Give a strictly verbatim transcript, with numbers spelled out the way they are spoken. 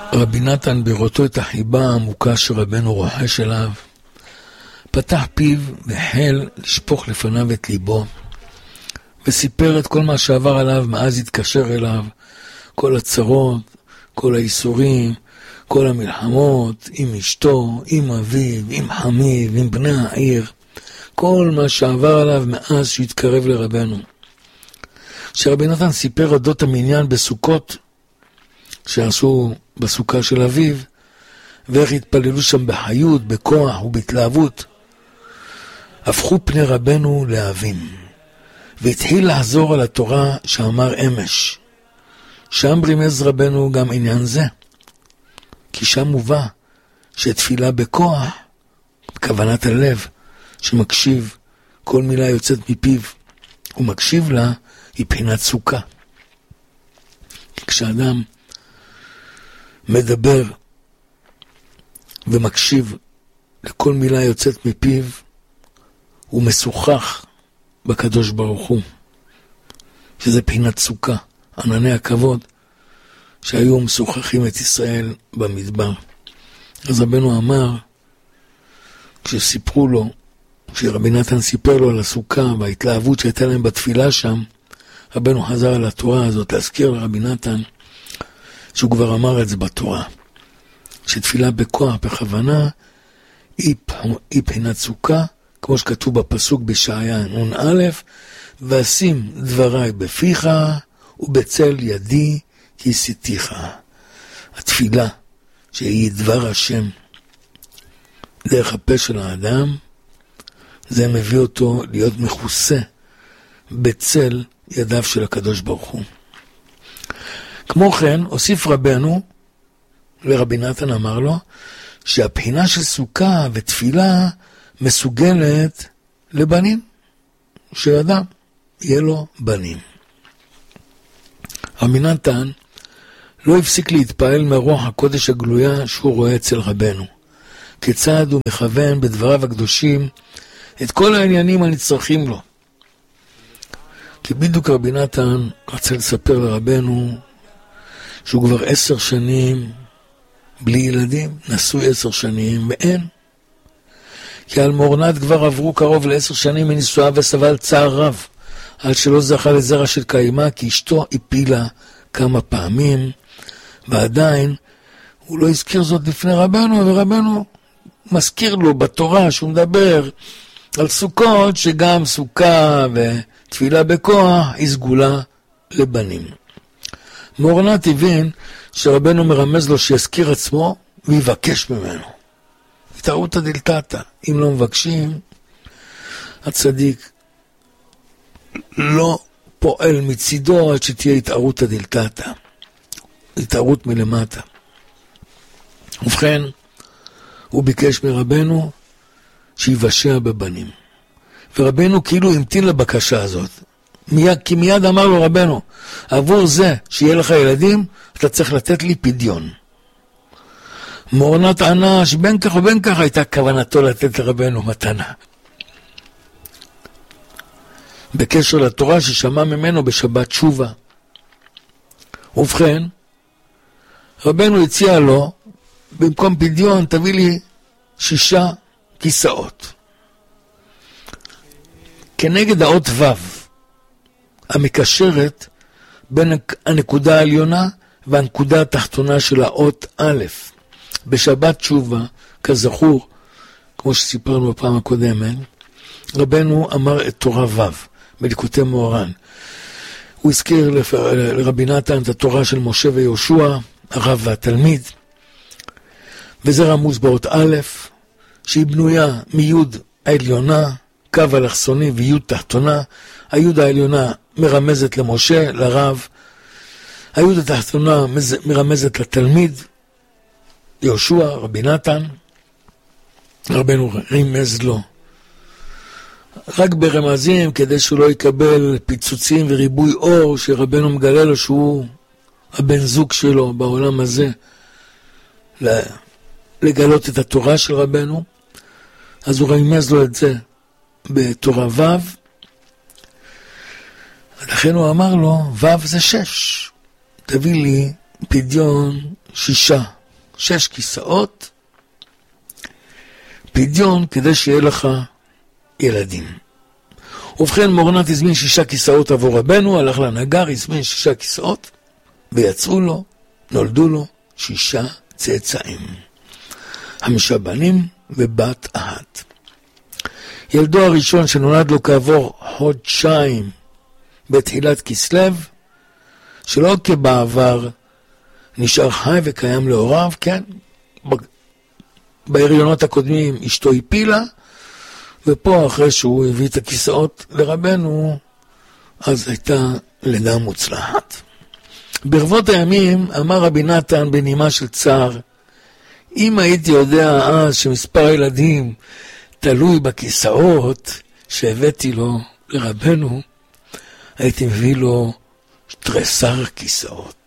רבי נתן בראותו את החיבה העמוקה שרבנו רוחש אליו, פתח פיו והחל לשפוך לפניו את ליבו, וסיפר את כל מה שעבר עליו מאז התקשר אליו, כל הצרות, כל האיסורים, כל המלחמות, עם אשתו, עם אביו, עם חמיו, עם בני העיר, כל מה שעבר עליו מאז שהתקרב לרבנו. שרבי נתן סיפר עדות המניין בסוכות, שעשו בסוכה של אביו, ואיך התפללו שם בחיות, בכוח ובהתלהבות, הפכו פני רבנו לאהבים, והתחיל לחזור על התורה שאמר אמש. שם רימז רבנו גם עניין זה, כי שם מובא שתפילה בכוח, כוונת הלב, שמקשיב, כל מילה יוצאת מפיו, הוא מקשיב לה, היא בחינת סוכה. כשאדם מדבר ומקשיב לכל מילה יוצאת מפיו, הוא משוחח בקדוש ברוך הוא, שזה בחינת סוכה, ענני הכבוד שהיו משוחחים את ישראל במדבר. אז רבנו אמר, כשסיפרו לו, כשרבי נתן סיפר לו על הסוכה וההתלהבות שהייתה להם בתפילה שם, רבנו חזר על התורה הזאת להזכיר לרבי נתן שהוא כבר אמר את זה בתורה, שתפילה בכוח בכוונה היא בחינת סוכה, כמו שכתוב בפסוק בישעיה נון א', ואשים דבריי בפיך ובצל ידי כיסיתיך. התפילה שהיא דבר השם דרך הפה של האדם, זה מביא אותו להיות מכוסה בצל ידיו של הקדוש ברוך הוא. כמו כן, הוסיף רבנו לרבי נתן, אמר לו שהבחינה של סוכה ותפילה מסוגלת לבנים, שאדם יהיה לו בנים. רבי נתן לא הפסיק להתפעל מרוח הקודש הגלויה שהוא רואה אצל רבנו, כיצד הוא מכוון בדבריו הקדושים את כל העניינים הנצרכים לו. כי בדיוק רבי נתן רצה לספר לרבנו שהוא כבר עשר שנים בלי ילדים, נשוי עשר שנים, ואין. כי על מורנת כבר עברו קרוב לעשר שנים מנישואיו וסבל צער רב, על שלא זכה לזרע של קיימה, כי אשתו הפילה כמה פעמים, ועדיין הוא לא הזכיר זאת לפני רבנו, ורבנו מזכיר לו בתורה שהוא מדבר על סוכות, שגם סוכה ותפילה בכוח היא סגולה לבנים. מורנת הבין שרבנו מרמז לו שיזכיר עצמו ויבקש ממנו. התערותא דלתתא, אם לא מבקשים, הצדיק לא פועל מצידו עד שתהיה התערותא דלתתא, התערות מלמטה. ובכן, הוא ביקש מרבנו שיבשע בבנים. ורבנו כאילו המתין לבקשה הזאת. מיד, כי מיד אמר לו רבנו, עבור זה שיהיה לך ילדים, אתה צריך לתת לי פדיון. מורנת ענה שבין כך ובין כך הייתה כוונתו לתת לרבנו מתנה. בקשר לתורה ששמע ממנו בשבת תשובה. ובכן, רבנו הציע לו, במקום פדיון תביא לי שישה כיסאות. כנגד האות ו' המקשרת בין הנקודה העליונה והנקודה התחתונה של האות א'. בשבת תשובה, כזכור, כמו שסיפרנו בפעם הקודמת, רבנו אמר את תורה ו' בליקוטי מוהר"ן. הוא הזכיר לרבי נתן את התורה של משה ויהושע, הרב והתלמיד, וזה רמוז באות א', שהיא בנויה מיוד העליונה, קו אלכסוני ויוד תחתונה. היוד העליונה מרמזת למשה, לרב, היוד התחתונה מרמזת לתלמיד, יהושע, רבי נתן. רבנו רימז לו רק ברמזים, כדי שהוא לא יקבל פיצוצים וריבוי אור, שרבנו מגלה לו שהוא הבן זוג שלו בעולם הזה, לגלות את התורה של רבנו. אז הוא רימז לו את זה בתורה ו'. לכן הוא אמר לו, ו' זה שש, תביא לי פדיון שישה שש כיסאות, פדיון כדי שיהיה לך ילדים. ובכן מורנת הזמין שישה כיסאות עבור רבנו, הלך לנגר, הזמין שישה כיסאות, ויצאו לו, נולדו לו שישה צאצאים. חמישה בנים ובת אחת. ילדו הראשון שנולד לו כעבור חודשיים בתחילת כסלו, שלא כבעבר נשאר חי וקיים להוריו, כן? בהריונות הקודמים אשתו הפילה, ופה אחרי שהוא הביא את הכיסאות לרבנו, אז הייתה לידה מוצלחת. ברבות הימים אמר רבי נתן בנימה של צער, אם הייתי יודע אז שמספר הילדים תלוי בכיסאות שהבאתי לו לרבנו, הייתי מביא לו תריסר כיסאות.